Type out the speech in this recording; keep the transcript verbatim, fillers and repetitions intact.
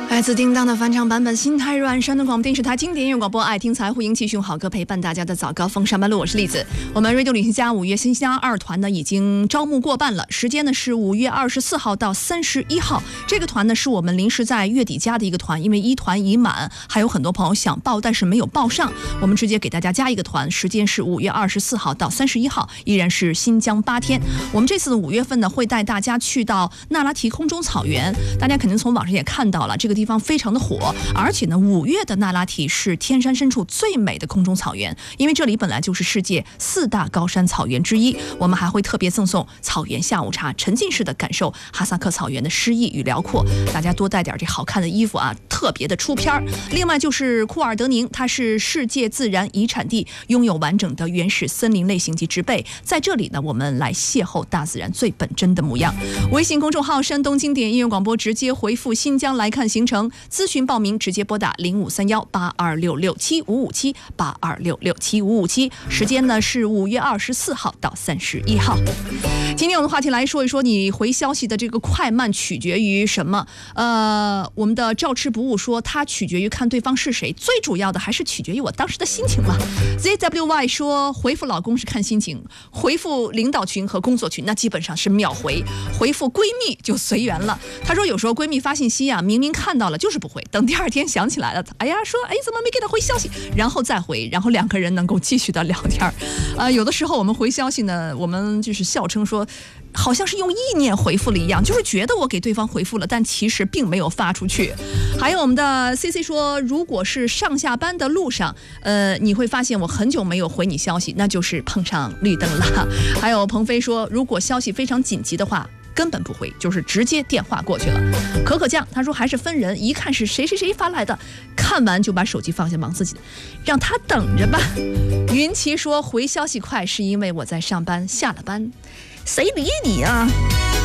来自叮当的翻唱版本，心太软。山东广播电视台经典音乐广播，爱听财富营，继续用好歌陪伴大家的早高峰上班路。我是栗子。我们 Radio 旅行家五月新疆二团呢已经招募过半了，时间呢是五月二十四号到三十一号。这个团呢是我们临时在月底加的一个团，因为一团已满，还有很多朋友想报但是没有报上，我们直接给大家加一个团，时间是五月二十四号到三十一号，依然是新疆八天。我们这次的五月份呢会带大家去到那拉提空中草原，大家肯定从网上也看到了，这个地方非常的火，而且呢，五月的那拉提是天山深处最美的空中草原，因为这里本来就是世界四大高山草原之一。我们还会特别赠送草原下午茶，沉浸式的感受哈萨克草原的诗意与辽阔。大家多带点这好看的衣服啊，特别的出片儿。另外就是库尔德宁，它是世界自然遗产地，拥有完整的原始森林类型及植被。在这里呢，我们来邂逅大自然最本真的模样。微信公众号山东经典音乐广播，直接回复新疆来看行程。咨询报名直接拨打零五三幺八二六六七五五七八二六六七五五七，时间呢是五月二十四号到三十一号。今天我们的话题来说一说，你回消息的这个快慢取决于什么？呃，我们的照吃不误说，它取决于看对方是谁，最主要的还是取决于我当时的心情嘛。Z W Y 说，回复老公是看心情，回复领导群和工作群那基本上是秒回，回复闺蜜就随缘了。她说有时候闺蜜发信息啊，明明看到了就是不回，等第二天想起来了，哎呀，说哎怎么没给她回消息，然后再回，然后两个人能够继续的聊天。呃，有的时候我们回消息呢，我们就是笑称说，好像是用意念回复了一样，就是觉得我给对方回复了，但其实并没有发出去。还有我们的 C C 说，如果是上下班的路上，呃，你会发现我很久没有回你消息，那就是碰上绿灯了。还有鹏飞说，如果消息非常紧急的话，根本不回，就是直接电话过去了。可可酱他说还是分人，一看是谁谁谁发来的，看完就把手机放下忙自己的，让他等着吧。云奇说回消息快是因为我在上班，下了班谁理你啊。